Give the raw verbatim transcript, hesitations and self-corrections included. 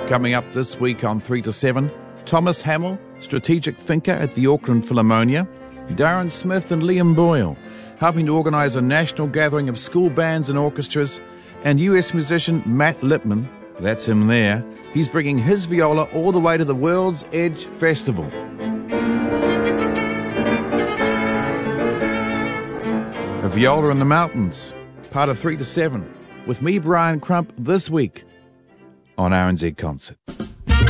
Coming up this week on three to seven, Thomas Hamill, strategic thinker at the Auckland Philharmonia, Darren Smith and Liam Boyle, helping to organise a national gathering of school bands and orchestras, and U S musician Matt Lipman, that's him there, he's bringing his viola all the way to the World's Edge Festival. A Viola in the Mountains, part of three to seven, with me, Brian Crump, this week on R N Z Concert.